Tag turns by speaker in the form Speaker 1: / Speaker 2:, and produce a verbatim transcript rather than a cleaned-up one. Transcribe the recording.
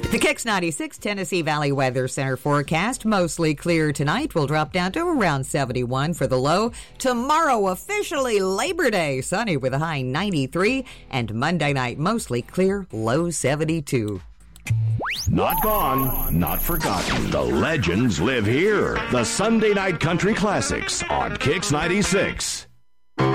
Speaker 1: The Kicks ninety-six Tennessee Valley Weather Center forecast, mostly clear tonight. Will drop down to around seventy-one for the low. Tomorrow, officially Labor Day, sunny with a high ninety-three. And Monday night, mostly clear, low seventy-two.
Speaker 2: Not gone, not forgotten. The legends live here. The Sunday Night Country Classics on Kicks ninety-six.